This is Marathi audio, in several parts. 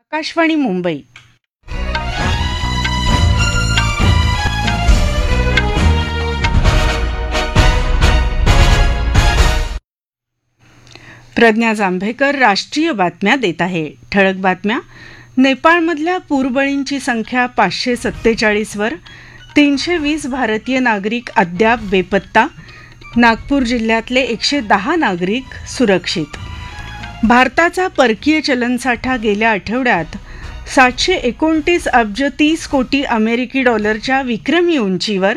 आकाशवाणी मुंबई. प्रज्ञा जांभेकर राष्ट्रीय बातम्या देत आहे. ठळक बातम्या. नेपाळमधल्या पूरबळींची संख्या 547 वर. 320 भारतीय नागरिक अद्याप बेपत्ता. नागपूर जिल्ह्यातले 110 नागरिक सुरक्षित. भारताचा परकीय चलनसाठा गेल्या आठवड्यात 729 अब्ज 30 कोटी अमेरिकी डॉलरच्या विक्रमी उंचीवर.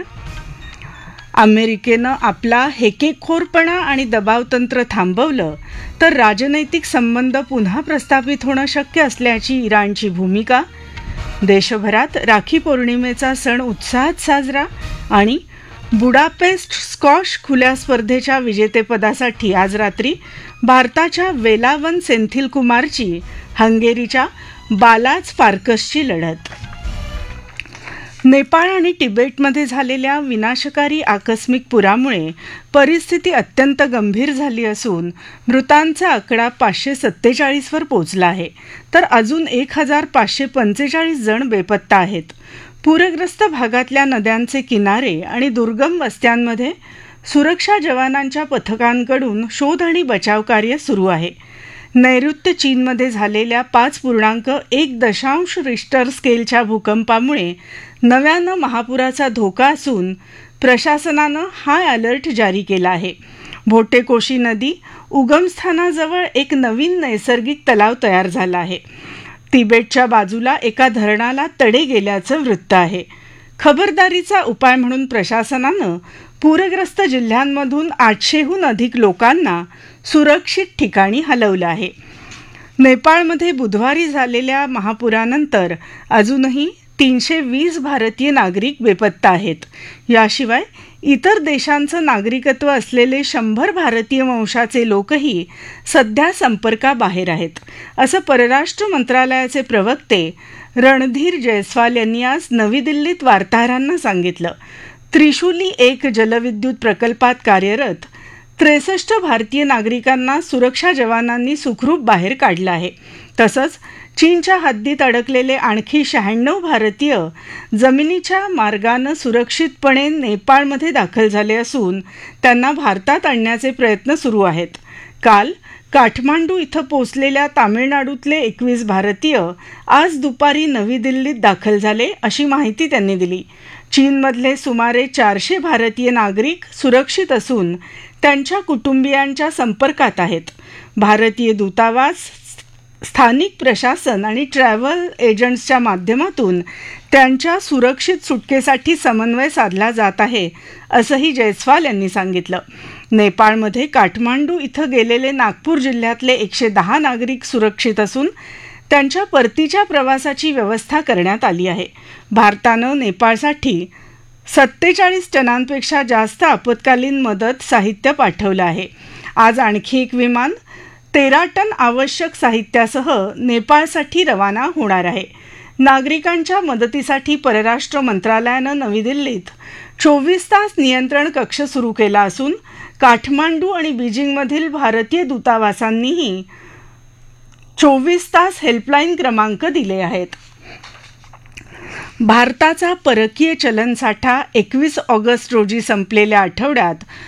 अमेरिकेनं आपला हेकेखोरपणा आणि दबावतंत्र थांबवलं तर राजनैतिक संबंध पुन्हा प्रस्थापित होणं शक्य असल्याची इराणची भूमिका. देशभरात राखी पौर्णिमेचा सण उत्साहात साजरा. आणि बुडापेस्ट स्क्वॉश खुल्या स्पर्धेच्या विजेतेपदासाठी आज रात्री भारताच्या वेलावन सेंथिलकुमारची हंगेरीच्या बालाज फार्कसची लढत. नेपाळ आणि तिबेटमध्ये झालेल्या विनाशकारी आकस्मिक पुरामुळे परिस्थिती अत्यंत गंभीर झाली असून मृतांचा आकडा 547 वर पोहोचला आहे, तर अजून 1545 जण बेपत्ता आहेत. पूरग्रस्त भागातल्या नद्यांचे किनारे आणि दुर्गम वस्त्यांमध्ये सुरक्षा जवानांच्या पथकांकडून शोध आणि बचाव कार्य सुरू आहे. नैऋत्य चीनमध्ये झालेल्या 5.1 रिश्टर स्केलच्या भूकंपामुळे नव्यानं महापुराचा धोका असून प्रशासनानं हाय अलर्ट जारी केला आहे. भोटेकोशी नदी उगमस्थानाजवळ एक नवीन नैसर्गिक तलाव तयार झाला आहे. तिबेटच्या बाजूला एका धरणाला तडे गेल्याचं वृत्त आहे. खबरदारीचा उपाय म्हणून प्रशासनानं पूरग्रस्त जिल्ह्यांमधून 800हून अधिक लोकांना सुरक्षित ठिकाणी हलवलं आहे. नेपाळमध्ये बुधवारी झालेल्या महापुरानंतर अजूनही 320 भारतीय नागरिक बेपत्ता आहेत. याशिवाय इतर देशांचं नागरिकत्व असलेले 100 भारतीय वंशाचे लोकही सध्या संपर्काबाहेर आहेत, असं परराष्ट्र मंत्रालयाचे प्रवक्ते रणधीर जयस्वाल यांनी आज नवी दिल्लीत वार्ताहरांना सांगितलं. त्रिशूली 1 जलविद्युत प्रकल्पात कार्यरत 63 भारतीय नागरिकांना सुरक्षा जवानांनी सुखरूप बाहेर काढलं आहे. तसंच चीनच्या हद्दीत अडकलेले आणखी 96 भारतीय जमिनीच्या मार्गानं सुरक्षितपणे नेपाळमध्ये दाखल झाले असून त्यांना भारतात आणण्याचे प्रयत्न सुरू आहेत. काल काठमांडू इथं पोचलेल्या तामिळनाडूतले 21 भारतीय आज दुपारी नवी दिल्लीत दाखल झाले, अशी माहिती त्यांनी दिली. चीनमधले सुमारे 400 भारतीय नागरिक सुरक्षित असून त्यांच्या कुटुंबियांच्या संपर्कात आहेत. भारतीय दूतावास, स्थानिक प्रशासन आणि ट्रॅव्हल एजंट्सच्या माध्यमातून त्यांच्या सुरक्षित सुटकेसाठी समन्वय साधला जात आहे, असंही जयस्वाल यांनी सांगितलं. नेपाळमध्ये काठमांडू इथं गेलेले नागपूर जिल्ह्यातले 110 नागरिक सुरक्षित असून त्यांच्या परतीच्या प्रवासाची व्यवस्था करण्यात आली आहे. भारतानं नेपाळसाठी 47 टनांपेक्षा जास्त आपत्कालीन मदत साहित्य पाठवलं आहे. आज आणखी एक विमान 13 टन आवश्यक साहित्यासह नेपाळसाठी रवाना होणार आहे. नागरिकांच्या मदतीसाठी परराष्ट्र मंत्रालयानं नवी दिल्लीत 24 तास नियंत्रण कक्ष सुरू केला असून काठमांडू आणि बीजिंगमधील भारतीय दूतावासांनीही 24 तास हेल्पलाईन क्रमांक दिले आहेत. भारताचा परकीय चलनसाठा 21 ऑगस्ट रोजी संपलेल्या आठवड्यात